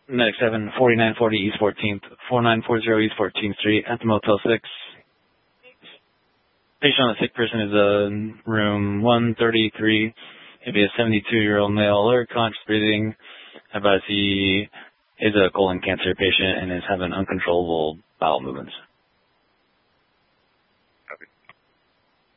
Medic 7, 4940 East 14th, 4940 East 14th Street at the Motel 6. Patient on the sick person is in room 133. He'll be a 72-year-old male, alert, conscious breathing. Advise he is a colon cancer patient and is having uncontrollable bowel movements.